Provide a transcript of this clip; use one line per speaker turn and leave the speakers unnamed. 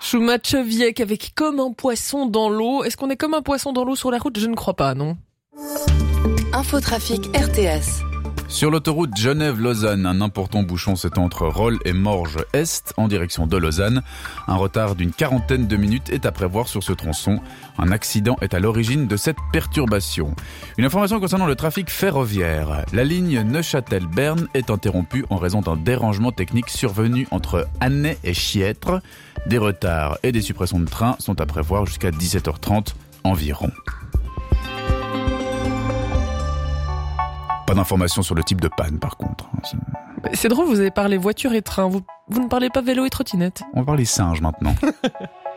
Schumacheviec avec Comme un poisson dans l'eau. Est-ce qu'on est comme un poisson dans l'eau sur la route ? Je ne crois pas, non.
Infotrafic RTS.
Sur l'autoroute Genève-Lausanne, un important bouchon s'étend entre Rolle et Morges-Est en direction de Lausanne. Un retard d'une 40aine de minutes est à prévoir sur ce tronçon. Un accident est à l'origine de cette perturbation. Une information concernant le trafic ferroviaire. La ligne Neuchâtel-Berne est interrompue en raison d'un dérangement technique survenu entre Annay et Chiètre. Des retards et des suppressions de trains sont à prévoir jusqu'à 17h30 environ. Pas d'informations sur le type de panne, par contre.
C'est drôle, vous avez parlé voiture et train. Vous ne parlez pas vélo et trottinette.
On va parler singes maintenant.